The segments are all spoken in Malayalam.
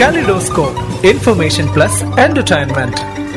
Kaleidoscope, information plus entertainment.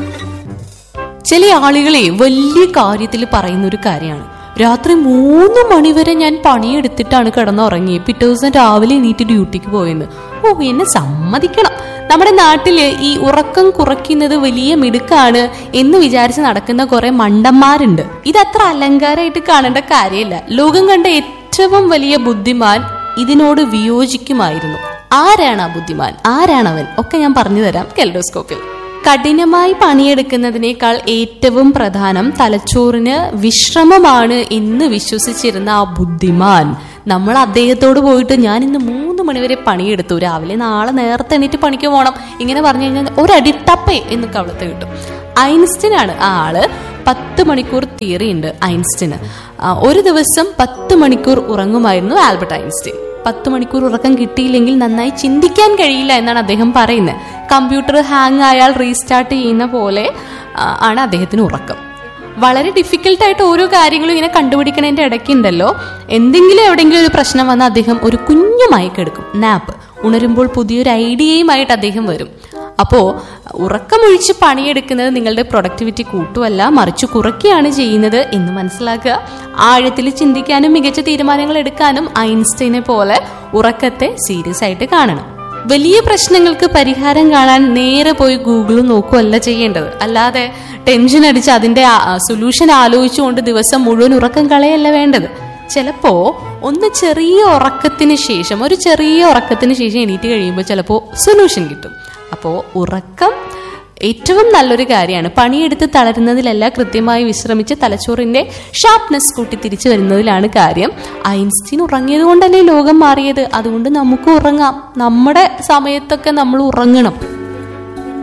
ചില ആളുകളെ വലിയ കാര്യത്തിൽ പറയുന്ന ഒരു കാര്യമാണ്, രാത്രി 3 മണിവരെ ഞാൻ പണിയെടുത്തിട്ടാണ് കിടന്നുറങ്ങി, പിറ്റേ ദിവസം രാവിലെ എണീറ്റ് ഡ്യൂട്ടിക്ക് പോയെന്ന്. ഓ, എന്നെ സമ്മതിക്കണം. നമ്മുടെ നാട്ടില് ഈ ഉറക്കം കുറയ്ക്കുന്നത് വലിയ മിടുക്കാണ് എന്ന് വിചാരിച്ച് നടക്കുന്ന കുറെ മണ്ടന്മാരുണ്ട്. ഇതത്ര അലങ്കാരമായിട്ട് കാണേണ്ട കാര്യമില്ല. ലോകം കണ്ട ഏറ്റവും വലിയ ബുദ്ധിമാൻ ഇതിനോട് വിയോജിക്കുമായിരുന്നു. ആരാണ് ആ ബുദ്ധിമാൻ, ആരാണവൻ ഒക്കെ ഞാൻ പറഞ്ഞു തരാം കെലഡോസ്കോപ്പിൽ. കഠിനമായി പണിയെടുക്കുന്നതിനേക്കാൾ ഏറ്റവും പ്രധാനം തലച്ചോറിന് വിശ്രമമാണ് എന്ന് വിശ്വസിച്ചിരുന്ന ആ ബുദ്ധിമാൻ നമ്മൾ അദ്ദേഹത്തോട് പോയിട്ട് ഞാൻ ഇന്ന് 3 മണിവരെ പണിയെടുത്തു, രാവിലെ നാളെ നേരത്തെ എണീറ്റ് പണിക്ക് പോകണം ഇങ്ങനെ പറഞ്ഞു കഴിഞ്ഞാൽ ഒരടിട്ടപ്പേ എന്ന് കവളത്ത് കിട്ടും. ഐൻസ്റ്റീൻ ആണ് ആ ആള്. 10 മണിക്കൂർ തിയറി ഉണ്ട് ഐൻസ്റ്റീന്. ഒരു ദിവസം 10 മണിക്കൂർ ഉറങ്ങുമായിരുന്നു ആൽബർട്ട് ഐൻസ്റ്റീൻ. 10 മണിക്കൂർ ഉറക്കം കിട്ടിയില്ലെങ്കിൽ നന്നായി ചിന്തിക്കാൻ കഴിയില്ല എന്നാണ് അദ്ദേഹം പറയുന്നത്. കമ്പ്യൂട്ടർ ഹാങ് ആയാൽ റീസ്റ്റാർട്ട് ചെയ്യുന്ന പോലെ ആണ് അദ്ദേഹത്തിന് ഉറക്കം. വളരെ ഡിഫിക്കൽട്ടായിട്ട് ഓരോ കാര്യങ്ങളും ഇങ്ങനെ കണ്ടുപിടിക്കണതിന്റെ ഇടയ്ക്കുണ്ടല്ലോ, എന്തെങ്കിലും എവിടെയെങ്കിലും ഒരു പ്രശ്നം വന്നാൽ അദ്ദേഹം ഒരു കുഞ്ഞു മയക്കെടുക്കും, നാപ്പ്. ഉണരുമ്പോൾ പുതിയൊരു ഐഡിയയുമായിട്ട് അദ്ദേഹം വരും. അപ്പോ ഉറക്കമൊഴിച്ച് പണിയെടുക്കുന്നത് നിങ്ങളുടെ പ്രൊഡക്ടിവിറ്റി കൂട്ടുമല്ല, മറിച്ച് കുറയ്ക്കുകയാണ് ചെയ്യുന്നത് എന്ന് മനസ്സിലാക്കുക. ആഴത്തിൽ ചിന്തിക്കാനും മികച്ച തീരുമാനങ്ങൾ എടുക്കാനും ഐൻസ്റ്റീനെ പോലെ ഉറക്കത്തെ സീരിയസ് ആയിട്ട് കാണണം. വലിയ പ്രശ്നങ്ങൾക്ക് പരിഹാരം കാണാൻ നേരെ പോയി ഗൂഗിൾ നോക്കുകയല്ല ചെയ്യേണ്ടത്. അല്ലാതെ ടെൻഷൻ അടിച്ച് അതിന്റെ സൊല്യൂഷൻ ആലോചിച്ചുകൊണ്ട് ദിവസം മുഴുവൻ ഉറക്കം കളയല്ല വേണ്ടത്. ചിലപ്പോ ഒരു ചെറിയ ഉറക്കത്തിന് ശേഷം എണീറ്റ് കഴിയുമ്പോൾ ചിലപ്പോൾ സൊല്യൂഷൻ കിട്ടും. അപ്പോൾ ഉറക്കം ഏറ്റവും നല്ലൊരു കാര്യമാണ്. പണിയെടുത്ത് തളരുന്നതിലല്ല, കൃത്യമായി വിശ്രമിച്ച് തലച്ചോറിന്റെ ഷാർപ്നെസ് കൂട്ടി തിരിച്ചു വരുന്നതിലാണ് കാര്യം. ഐൻസ്റ്റീൻ ഉറങ്ങിയത് കൊണ്ടല്ലേ ലോകം മാറിയത്. അതുകൊണ്ട് നമുക്ക് ഉറങ്ങാം. നമ്മുടെ സമയത്തൊക്കെ നമ്മൾ ഉറങ്ങണം.